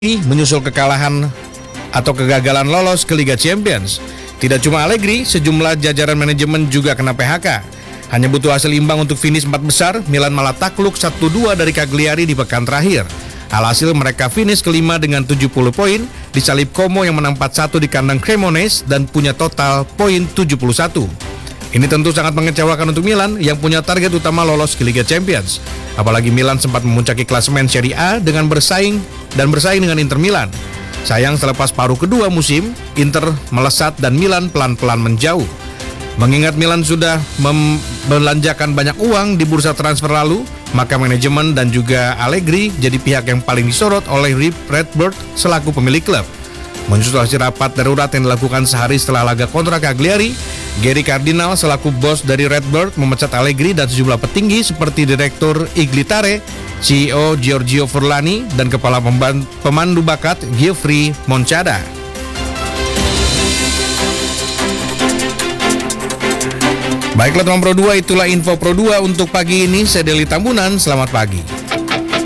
Menyusul kekalahan atau kegagalan lolos ke Liga Champions. Tidak cuma Allegri, sejumlah jajaran manajemen juga kena PHK. Hanya butuh hasil imbang untuk finish 4 besar, Milan malah takluk 1-2 dari Cagliari di pekan terakhir. Alhasil mereka finish kelima dengan 70 poin, disalip Como yang menang 4-1 di kandang Cremonese dan punya total poin 71. Ini tentu sangat mengecewakan untuk Milan yang punya target utama lolos ke Liga Champions. Apalagi Milan sempat memuncaki klasemen Serie A dengan bersaing dengan Inter Milan. Sayang selepas paruh kedua musim, Inter melesat dan Milan pelan-pelan menjauh. Mengingat Milan sudah membelanjakan banyak uang di bursa transfer lalu, maka manajemen dan juga Allegri jadi pihak yang paling disorot oleh Redbird selaku pemilik klub. Menyusul hasil rapat darurat yang dilakukan sehari setelah laga kontra Cagliari, Gary Cardinal selaku bos dari Redbird memecat Allegri dan sejumlah petinggi seperti Direktur Iglitare, CEO Giorgio Furlani, dan Kepala Pemandu Bakat Geoffrey Moncada. Baiklah teman Pro 2, itulah info Pro 2 untuk pagi ini. Saya Deli Tambunan, selamat pagi.